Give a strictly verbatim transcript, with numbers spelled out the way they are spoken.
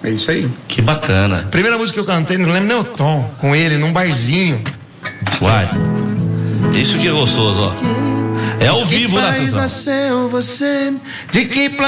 É isso aí. Que bacana. Primeira música que eu cantei, não lembro nem o tom, com ele, num barzinho. Uai. Isso que é gostoso, ó. É ao vivo, né, Santana? Nasceu você, de que